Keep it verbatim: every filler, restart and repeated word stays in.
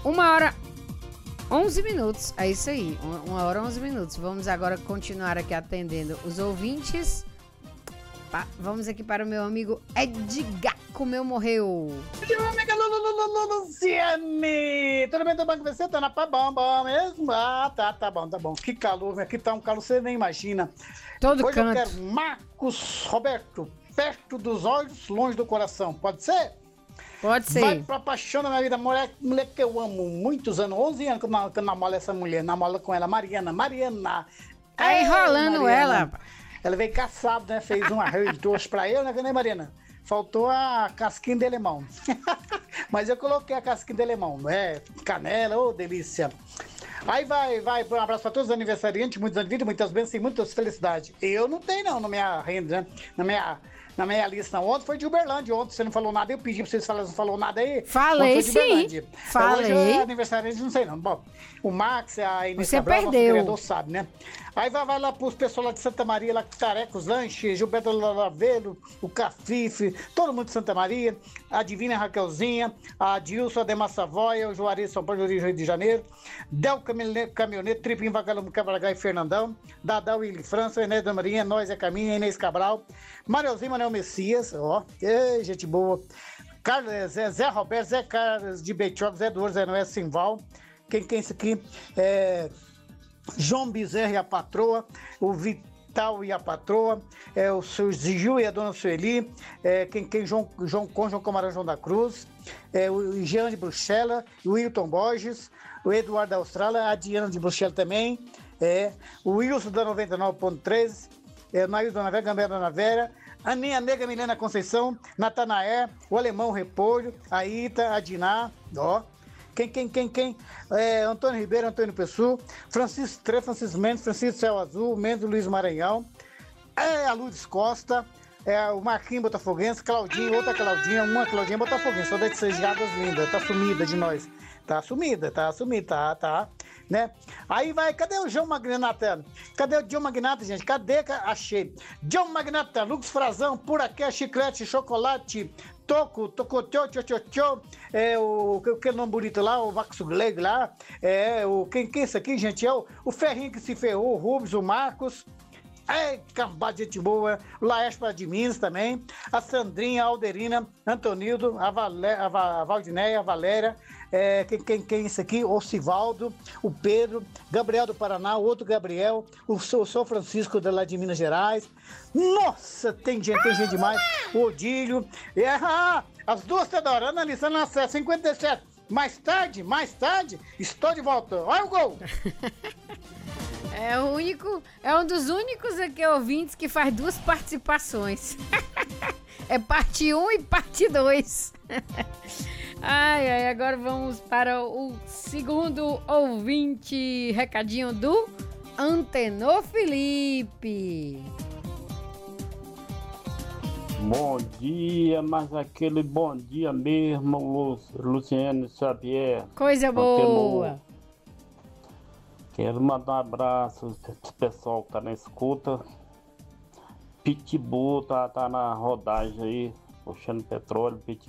Uma hora, onze minutos. É isso aí. Uma hora, onze minutos. Vamos agora continuar aqui atendendo os ouvintes. Pa- Vamos aqui para o meu amigo Edgar. Comeu, morreu. Meu amiga Lu- Lu- Lu- Lu- Luciane! Tudo bem, tudo bem com você? Tá na pá bom, bom mesmo? Ah, tá, tá bom, tá bom. Que calor, aqui tá um calor, você nem imagina. Todo Hoje eu canto. quero Marcos Roberto, perto dos olhos, longe do coração. Pode ser? Pode ser. Vai pra paixão da minha vida, mulher, mulher que eu amo muitos anos, onze anos que eu na- que eu namoro essa mulher, namoro com ela, Mariana, Mariana. Tá Ei, enrolando Mariana. ela, rapaz. Ela veio caçado, né? Fez um arroz doce pra eu, né, né, Mariana? Faltou a casquinha de limão. Mas eu coloquei a casquinha de limão, é, canela, ô delícia. Aí vai, vai, um abraço pra todos os aniversariantes, muitos anos de vida, muitas bênçãos e muitas felicidades. Eu não tenho não na minha renda, né? Na minha, na minha lista não. Ontem foi de Uberlândia, ontem você não falou nada, eu pedi pra vocês falarem, não falou nada aí. Falei, Ontem foi de Uberlândia. sim. Então, Falei. hoje é aniversariante, não sei não. Bom, o Max, a Inês Você Cabral, nosso perdeu. criador, sabe, né? Aí vai, vai lá pros pessoal lá de Santa Maria, lá com Careca, os lanches, Gilberto Lavelo, o Cafife, todo mundo de Santa Maria, a Divina Raquelzinha, a Dilson, a Demar Savoia, o Juarez São Paulo, Rio de Janeiro, Del Caminhoneiro, Caminhoneiro Tripinho, Vagalume, Cavalagá e Fernandão, Dadá, Willi França, Inês da Marinha, Nós é Caminha, Inês Cabral, Manelzinho, Manel Messias, ó, ei, gente boa, Carlos, Zé, Zé Roberto, Zé Carlos de Betioga, Zé Eduardo, Zé Noé Simval, quem que é isso aqui? É... João Bezerra e a patroa, o Vital e a patroa, é, o seu Gil e a dona Sueli, é, quem, quem João, João com João Camarão João da Cruz, é, o Jean de Bruxelas, o Wilton Borges, o Eduardo da Austrália, a Diana de Bruxelas também, é, o Wilson da noventa e nove ponto treze, é, o Nair Dona Vera, Gambé Dona Vera, a minha nega Milena Conceição, Natanaé, o Alemão Repolho, a Ita, a Diná, ó. Quem, quem, quem, quem? É, Antônio Ribeiro, Antônio Pessu, Francisco Tre, Francisco Mendes, Francisco Céu Azul, Mendes Luiz Maranhão, é, a Lourdes Costa, é, o Marquinhos Botafoguense, Claudinho, outra Claudinha, uma Claudinha Botafoguense, só dessas jadas lindas, tá sumida de nós. Tá sumida, tá sumida, tá, tá, né? Aí vai, cadê o João Magnata? Cadê o João Magnata, gente? Cadê? Achei. João Magnata, Lux Frazão, por aqui, chiclete, chocolate, Toco, Tocotô, Tchô, Tchô, Tchô, é o que nome bonito lá, o Max Gleg lá, é o quem que é isso aqui, gente? É o, o Ferrinho que se ferrou, o Rubens, o Marcos, é cambada de gente boa, o Laespa de Minas também, a Sandrinha, a Alderina, Antonildo, a, Valé, a, Va, a Valdinéia, a Valéria, é, quem, quem, quem é isso aqui? O Sivaldo, o Pedro, Gabriel do Paraná, o outro Gabriel, o São Francisco de lá de Minas Gerais. Nossa, tem gente, tem gente demais. O Odílio, é, ah, as duas tá adorando, a lição na cinquenta e sete. Mais tarde, mais tarde, estou de volta. Olha o gol! É o único, é um dos únicos aqui ouvintes que faz duas participações. É parte um e parte dois. Ai, ai, agora vamos para o segundo ouvinte, recadinho do Antenor Felipe. Bom dia, mas aquele bom dia mesmo, Lu, Luciano Xavier. Coisa boa. Antenor. Quero mandar um abraço pro pessoal que tá na escuta. Pitbull tá, tá na rodagem aí, puxando petróleo. Pitbull